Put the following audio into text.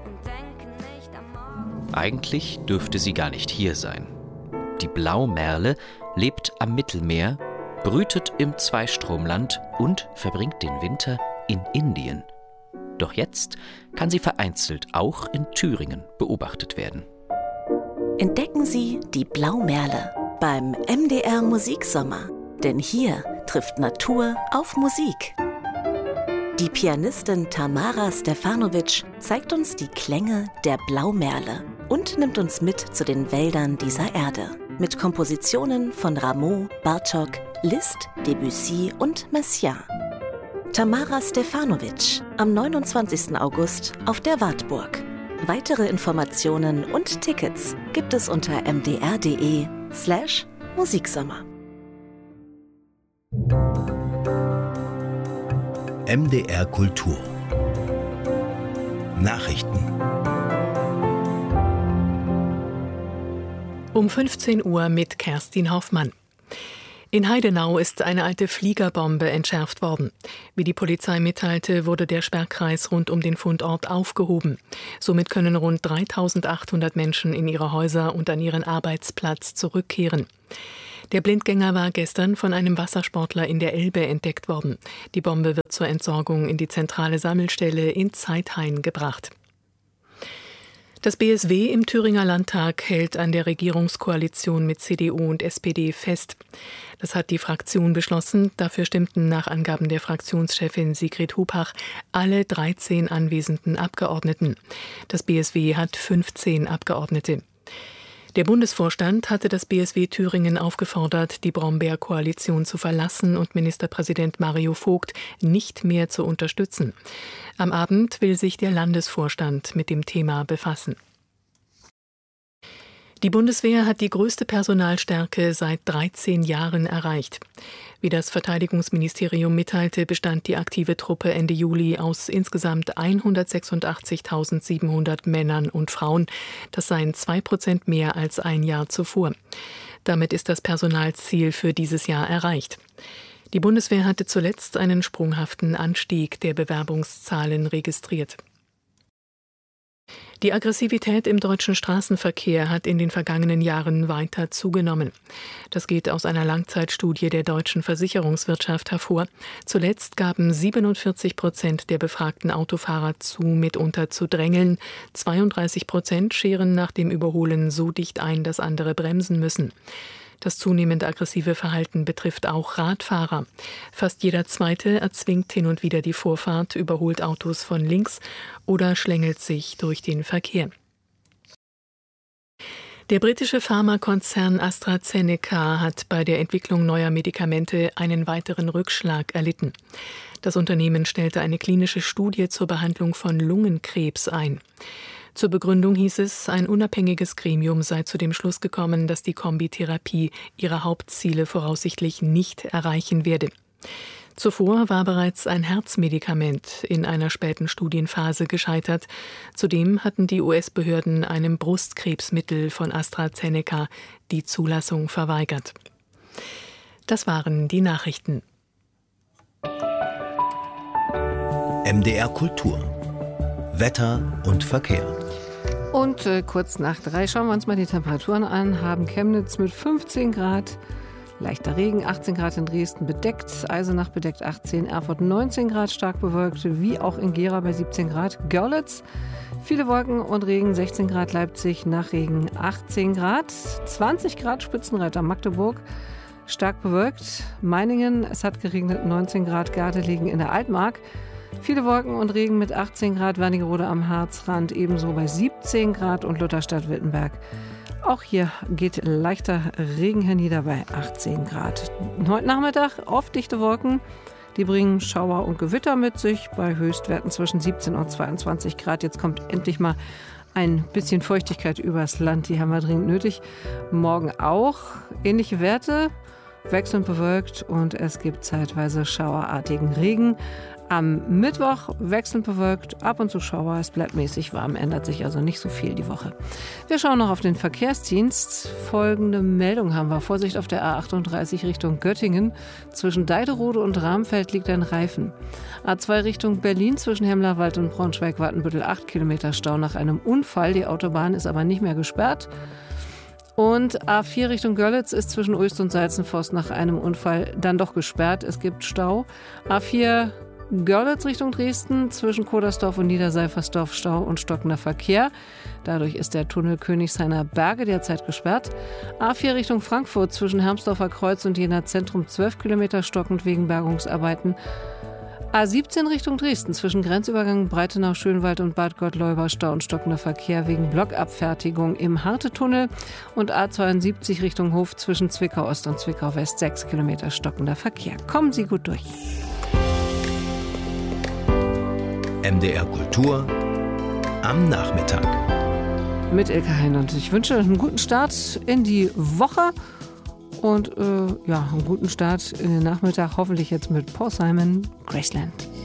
Eigentlich dürfte sie gar nicht hier sein. Die Blaumerle lebt am Mittelmeer, brütet im Zweistromland und verbringt den Winter in Indien. Doch jetzt kann sie vereinzelt auch in Thüringen beobachtet werden. Entdecken Sie die Blaumerle beim MDR Musiksommer. Denn hier trifft Natur auf Musik. Die Pianistin Tamara Stefanovic zeigt uns die Klänge der Blaumerle und nimmt uns mit zu den Wäldern dieser Erde. Mit Kompositionen von Rameau, Bartók, Liszt, Debussy und Messiaen. Tamara Stefanovic am 29. August auf der Wartburg. Weitere Informationen und Tickets gibt es unter mdr.de/Musiksommer. MDR Kultur Nachrichten. Um 15 Uhr mit Kerstin Hoffmann. In Heidenau ist eine alte Fliegerbombe entschärft worden. Wie die Polizei mitteilte, wurde der Sperrkreis rund um den Fundort aufgehoben. Somit können rund 3.800 Menschen in ihre Häuser und an ihren Arbeitsplatz zurückkehren. Der Blindgänger war gestern von einem Wassersportler in der Elbe entdeckt worden. Die Bombe wird zur Entsorgung in die zentrale Sammelstelle in Zeithain gebracht. Das BSW im Thüringer Landtag hält an der Regierungskoalition mit CDU und SPD fest. Das hat die Fraktion beschlossen. Dafür stimmten nach Angaben der Fraktionschefin Sigrid Hupach alle 13 anwesenden Abgeordneten. Das BSW hat 15 Abgeordnete. Der Bundesvorstand hatte das BSW Thüringen aufgefordert, die Brombeer-Koalition zu verlassen und Ministerpräsident Mario Vogt nicht mehr zu unterstützen. Am Abend will sich der Landesvorstand mit dem Thema befassen. Die Bundeswehr hat die größte Personalstärke seit 13 Jahren erreicht. Wie das Verteidigungsministerium mitteilte, bestand die aktive Truppe Ende Juli aus insgesamt 186.700 Männern und Frauen. Das seien 2% mehr als ein Jahr zuvor. Damit ist das Personalziel für dieses Jahr erreicht. Die Bundeswehr hatte zuletzt einen sprunghaften Anstieg der Bewerbungszahlen registriert. Die Aggressivität im deutschen Straßenverkehr hat in den vergangenen Jahren weiter zugenommen. Das geht aus einer Langzeitstudie der deutschen Versicherungswirtschaft hervor. Zuletzt gaben 47% der befragten Autofahrer zu, mitunter zu drängeln. 32% scheren nach dem Überholen so dicht ein, dass andere bremsen müssen. Das zunehmend aggressive Verhalten betrifft auch Radfahrer. Fast jeder Zweite erzwingt hin und wieder die Vorfahrt, überholt Autos von links oder schlängelt sich durch den Verkehr. Der britische Pharmakonzern AstraZeneca hat bei der Entwicklung neuer Medikamente einen weiteren Rückschlag erlitten. Das Unternehmen stellte eine klinische Studie zur Behandlung von Lungenkrebs ein. Zur Begründung hieß es, ein unabhängiges Gremium sei zu dem Schluss gekommen, dass die Kombitherapie ihre Hauptziele voraussichtlich nicht erreichen werde. Zuvor war bereits ein Herzmedikament in einer späten Studienphase gescheitert. Zudem hatten die US-Behörden einem Brustkrebsmittel von AstraZeneca die Zulassung verweigert. Das waren die Nachrichten. MDR Kultur Wetter und Verkehr. Und kurz nach 3 schauen wir uns mal die Temperaturen an. Haben Chemnitz mit 15 Grad, leichter Regen, 18 Grad in Dresden bedeckt, Eisenach bedeckt 18, Erfurt 19 Grad, stark bewölkt, wie auch in Gera bei 17 Grad. Görlitz, viele Wolken und Regen, 16 Grad, Leipzig nach Regen 18 Grad, 20 Grad Spitzenreiter Magdeburg, stark bewölkt. Meiningen, es hat geregnet, 19 Grad, Gardelegen in der Altmark. Viele Wolken und Regen mit 18 Grad, Wernigerode am Harzrand ebenso bei 17 Grad und Lutherstadt-Wittenberg. Auch hier geht leichter Regen hernieder bei 18 Grad. Heute Nachmittag oft dichte Wolken, die bringen Schauer und Gewitter mit sich bei Höchstwerten zwischen 17 und 22 Grad. Jetzt kommt endlich mal ein bisschen Feuchtigkeit übers Land, die haben wir dringend nötig. Morgen auch ähnliche Werte. wechselnd bewölkt und es gibt zeitweise schauerartigen Regen. Am Mittwoch wechselnd bewölkt, ab und zu Schauer, es bleibt mäßig warm, ändert sich also nicht so viel die Woche. Wir schauen noch auf den Verkehrsdienst. Folgende Meldung haben wir. Vorsicht auf der A38 Richtung Göttingen. Zwischen Deiderode und Ramfeld liegt ein Reifen. A2 Richtung Berlin zwischen Hemlerwald und Braunschweig-Wattenbüttel 8 Kilometer Stau nach einem Unfall. Die Autobahn ist aber nicht mehr gesperrt. Und A4 Richtung Görlitz ist zwischen Ulst und Salzenforst nach einem Unfall dann doch gesperrt. Es gibt Stau. A4 Görlitz Richtung Dresden, zwischen Kodersdorf und Niederseifersdorf Stau und stockender Verkehr. Dadurch ist der Tunnel Königshainer Berge derzeit gesperrt. A4 Richtung Frankfurt zwischen Hermsdorfer Kreuz und Jena Zentrum 12 Kilometer stockend wegen Bergungsarbeiten. A17 Richtung Dresden zwischen Grenzübergang Breitenau-Schönwald und Bad Gottleuba Stau und stockender Verkehr wegen Blockabfertigung im Harte-Tunnel. Und A72 Richtung Hof zwischen Zwickau Ost und Zwickau West 6 Kilometer stockender Verkehr. Kommen Sie gut durch. MDR Kultur am Nachmittag. Mit Ilka Hein und ich wünsche einen guten Start in die Woche und einen guten Start in den Nachmittag, hoffentlich jetzt mit Paul Simon, Graceland.